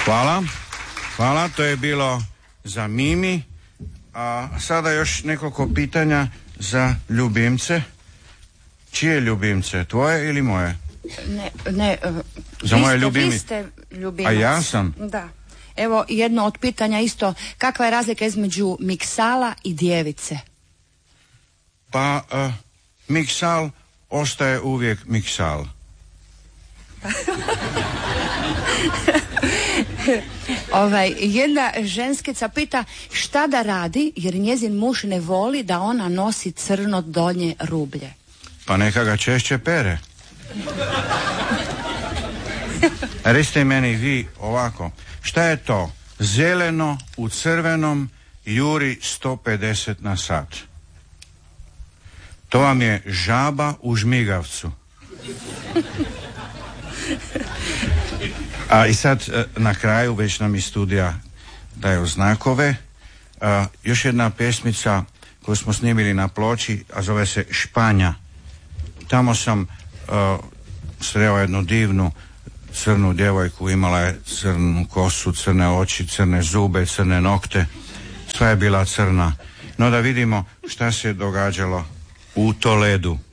Hvala, to je bilo za Mimi. A sada još nekoliko pitanja za ljubimce. Čije ljubimce? Tvoje ili moje? Ne, za moje ljubimce. Vi ste ljubimac. A ja sam? Da. Evo jedno od pitanja isto. Kakva je razlika između miksala i djevice? Pa, miksal ostaje uvijek miksal. Jedna ženskica pita šta da radi jer njezin muž ne voli da ona nosi crno donje rublje. Pa neka ga češće pere. Recite meni vi ovako, šta je to? Zeleno u crvenom juri 150 na sat. To vam je žaba u žmigavcu. A i sad na kraju već nam iz studija daju znakove. Još jedna pjesmica koju smo snimili na ploči, a zove se Španja. Tamo sam sreo jednu divnu crnu djevojku, imala je crnu kosu, crne oči, crne zube, crne nokte. Sva je bila crna. No da vidimo šta se događalo u Toledu.